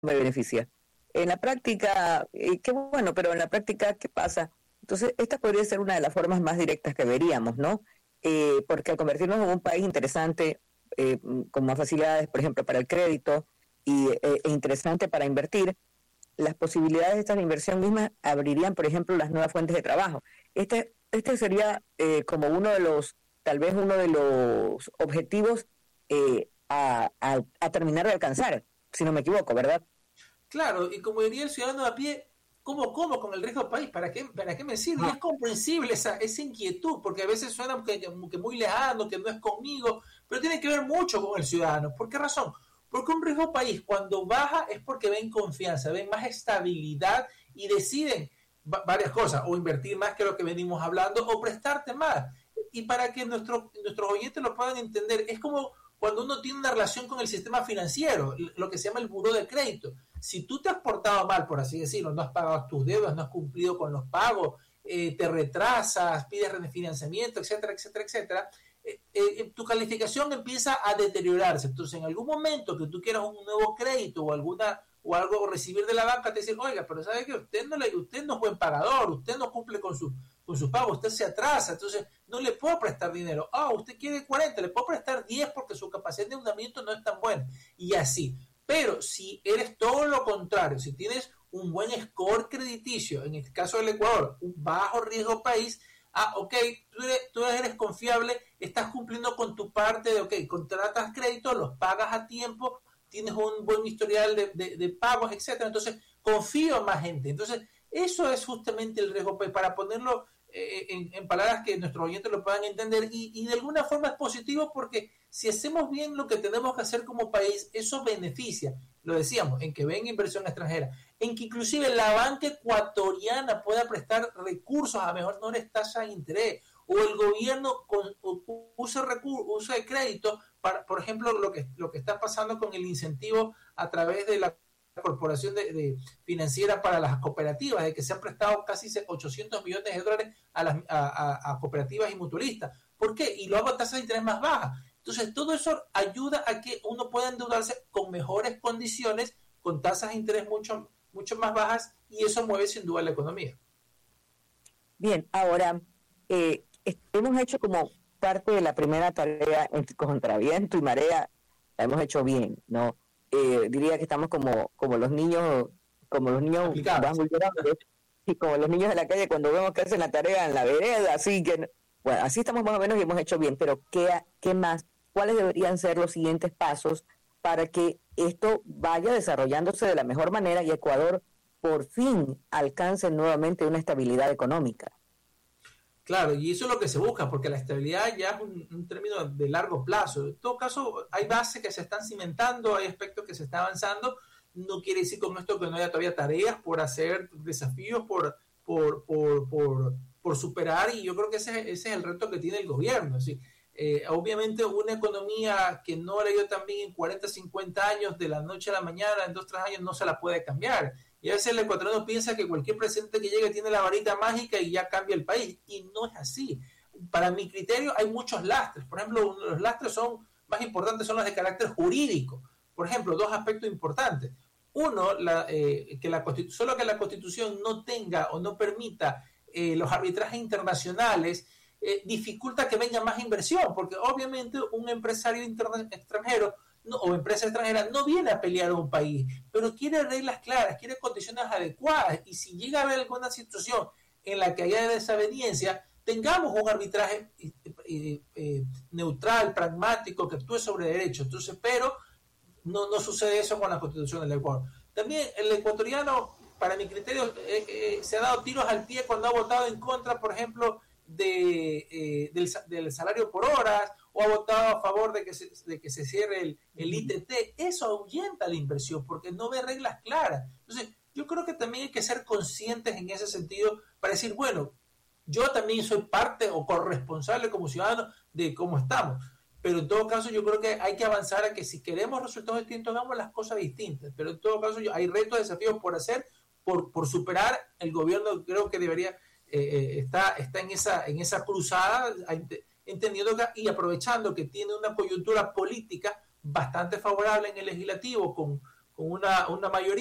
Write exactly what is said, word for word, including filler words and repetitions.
me beneficia. En la práctica, eh, qué bueno, pero en la práctica, ¿qué pasa? Entonces, esta podría ser una de las formas más directas que veríamos, ¿no? Eh, porque al convertirnos en un país interesante, eh, con más facilidades, por ejemplo, para el crédito y, eh, e interesante para invertir, las posibilidades de esta inversión misma abrirían, por ejemplo, las nuevas fuentes de trabajo. Este, este sería eh, como uno de los, tal vez uno de los objetivos eh, a, a, a terminar de alcanzar, si no me equivoco, ¿verdad? Claro, y como diría el ciudadano de a pie, ¿cómo como con el resto del país? ¿Para qué, para qué me sirve? Y Ah. es comprensible esa, esa inquietud, porque a veces suena que, que, que muy lejano, que no es conmigo, pero tiene que ver mucho con el ciudadano. ¿Por qué razón? Porque un riesgo país cuando baja es porque ven confianza, ven más estabilidad y deciden varias cosas, o invertir más que lo que venimos hablando, o prestarte más. Y para que nuestro, nuestros oyentes lo puedan entender, es como cuando uno tiene una relación con el sistema financiero, lo que se llama el buró de crédito. Si tú te has portado mal, por así decirlo, no has pagado tus deudas, no has cumplido con los pagos, eh, te retrasas, pides refinanciamiento, etcétera, etcétera, etcétera, eh, eh, tu calificación empieza a deteriorarse. Entonces, en algún momento que tú quieras un nuevo crédito o alguna o algo recibir de la banca, te dicen, oiga, pero ¿sabe qué? Usted no, le, usted no es buen pagador, usted no cumple con su con sus pagos, usted se atrasa, entonces no le puedo prestar dinero. Ah, usted quiere cuarenta, le puedo prestar diez porque su capacidad de endeudamiento no es tan buena. Y así. Pero si eres todo lo contrario, si tienes un buen score crediticio, en el caso del Ecuador, un bajo riesgo país, ah, ok, tú eres, tú eres confiable, estás cumpliendo con tu parte de, ok, contratas crédito, los pagas a tiempo, tienes un buen historial de, de, de pagos, etcétera. Entonces, confío en más gente. Entonces, eso es justamente el riesgo país, para ponerlo eh, en, en palabras que nuestros oyentes lo puedan entender, y, y de alguna forma es positivo porque si hacemos bien lo que tenemos que hacer como país, eso beneficia, lo decíamos, en que venga inversión extranjera, en que inclusive la banca ecuatoriana pueda prestar recursos a menores tasas de interés, o el gobierno con, o, use, recursos, use crédito para, por ejemplo, lo que, lo que está pasando con el incentivo a través de la corporación de, de financiera para las cooperativas, de que se han prestado casi ochocientos millones de dólares a, las, a, a, a cooperativas y mutualistas. ¿Por qué? Y lo hago a tasas de interés más bajas. Entonces, todo eso ayuda a que uno pueda endeudarse con mejores condiciones, con tasas de interés mucho, mucho más bajas, y eso mueve sin duda la economía. Bien, ahora, eh, hemos hecho como parte de la primera tarea contra viento y marea, la hemos hecho bien, ¿no? Eh, diría que estamos como como los niños, como los niños más vulnerables, y como los niños de la calle cuando vemos que hacen la tarea en la vereda, así que, bueno, así estamos más o menos y hemos hecho bien, pero ¿qué, qué más? ¿Cuáles deberían ser los siguientes pasos para que esto vaya desarrollándose de la mejor manera y Ecuador por fin alcance nuevamente una estabilidad económica? Claro, y eso es lo que se busca, porque la estabilidad ya es un, un término de largo plazo. En todo caso, hay bases que se están cimentando, hay aspectos que se están avanzando. No quiere decir con esto que no haya todavía tareas por hacer, desafíos por, por, por, por, por superar, y yo creo que ese, ese es el reto que tiene el gobierno. ¿Sí? Eh, obviamente una economía que no le dio tan bien en cuarenta, cincuenta años, de la noche a la mañana, en dos, tres años no se la puede cambiar. Y a veces el ecuatoriano piensa que cualquier presidente que llegue tiene la varita mágica y ya cambia el país, y no es así. Para mi criterio hay muchos lastres. Por ejemplo, los lastres son más importantes, son los de carácter jurídico. Por ejemplo, dos aspectos importantes. Uno, la, eh, que la solo que la Constitución no tenga o no permita eh, los arbitrajes internacionales eh, dificulta que venga más inversión, porque obviamente un empresario interna- extranjero no, o empresa extranjera no viene a pelear a un país, pero quiere reglas claras, quiere condiciones adecuadas, y si llega a haber alguna situación en la que haya desaveniencia, tengamos un arbitraje eh, eh, eh, neutral, pragmático, que actúe sobre derecho. Entonces, pero no, no sucede eso con la Constitución del Ecuador. También el ecuatoriano, para mi criterio, eh, eh, se ha dado tiros al pie cuando ha votado en contra, por ejemplo, de, eh, del, del salario por horas, o ha votado a favor de que se, de que se cierre el, el I T T. Eso ahuyenta la inversión porque no ve reglas claras. Entonces, yo creo que también hay que ser conscientes en ese sentido para decir, bueno, yo también soy parte o corresponsable como ciudadano de cómo estamos. Pero en todo caso yo creo que hay que avanzar a que si queremos resultados distintos, hagamos las cosas distintas. Pero en todo caso yo, hay retos, desafíos por hacer, por, por superar. El gobierno creo que debería, eh, está, está en esa, en esa cruzada, entendiendo que, y aprovechando que tiene una coyuntura política bastante favorable en el legislativo, con, con una, una mayoría